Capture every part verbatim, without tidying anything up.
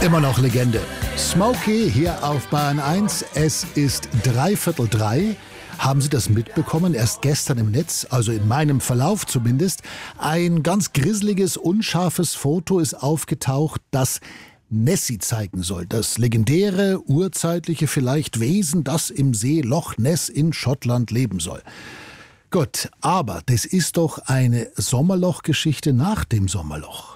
Immer noch Legende. Smokey hier auf Bayern eins. Es ist dreiviertel drei. Haben Sie das mitbekommen? Erst gestern im Netz, also in meinem Verlauf zumindest, ein ganz grisseliges, unscharfes Foto ist aufgetaucht, das Nessie zeigen soll. Das legendäre, urzeitliche vielleicht Wesen, das im See Loch Ness in Schottland leben soll. Gut, aber das ist doch eine Sommerloch-Geschichte nach dem Sommerloch.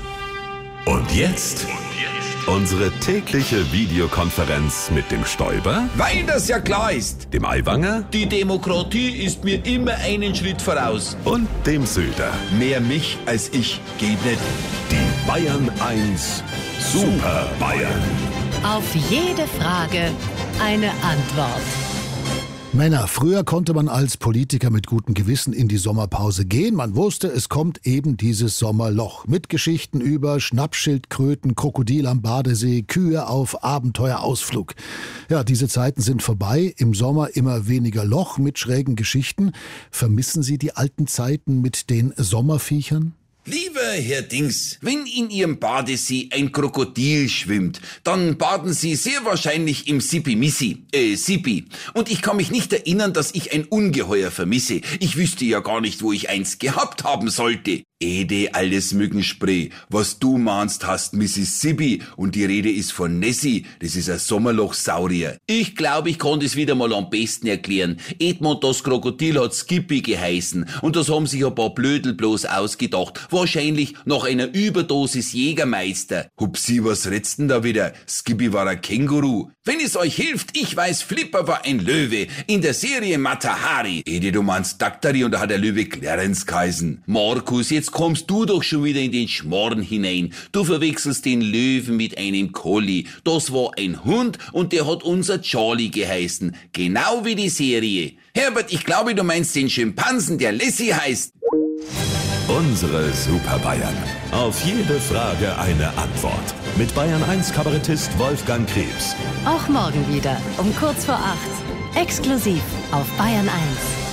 Und jetzt unsere tägliche Videokonferenz mit dem Stoiber, Weil das ja klar ist. dem Aiwanger Die Demokratie ist mir immer einen Schritt voraus. und dem Söder. Mehr mich als ich geht nicht. Die Bayern eins Super Bayern. Auf jede Frage eine Antwort. Männer, früher konnte man als Politiker mit gutem Gewissen in die Sommerpause gehen. Man wusste, es kommt eben dieses Sommerloch. Mit Geschichten über Schnappschildkröten, Krokodil am Badesee, Kühe auf Abenteuerausflug. Ja, diese Zeiten sind vorbei. Im Sommer immer weniger Loch mit schrägen Geschichten. Vermissen Sie die alten Zeiten mit den Sommerviechern? Lieber Herr Dings, wenn in Ihrem Badesee ein Krokodil schwimmt, dann baden Sie sehr wahrscheinlich im Sipi-Missi, äh, Sipi. Und ich kann mich nicht erinnern, dass ich ein Ungeheuer vermisse. Ich wüsste ja gar nicht, wo ich eins gehabt haben sollte. Ede, alles Mückenspray. Was du meinst, hast Mississippi und die Rede ist von Nessie. Das ist ein Sommerlochsaurier. Ich glaube, ich konnte es wieder mal am besten erklären. Edmund, das Krokodil hat Skippy geheißen und das haben sich ein paar Blödel bloß ausgedacht. Wahrscheinlich nach einer Überdosis Jägermeister. Hupsi, was redst denn da wieder? Skippy war ein Känguru. Wenn es euch hilft, ich weiß, Flipper war ein Löwe. In der Serie Matahari. Ede, du meinst Daktari und da hat der Löwe Clarence geheißen. Markus, jetzt kommst du doch schon wieder in den Schmarrn hinein. Du verwechselst den Löwen mit einem Collie. Das war ein Hund und der hat unser Charlie geheißen. Genau wie die Serie. Herbert, ich glaube, du meinst den Schimpansen, der Lassie heißt. Unsere Super Bayern. Auf jede Frage eine Antwort. Mit Bayern eins Kabarettist Wolfgang Krebs. Auch morgen wieder um kurz vor acht. Exklusiv auf Bayern eins.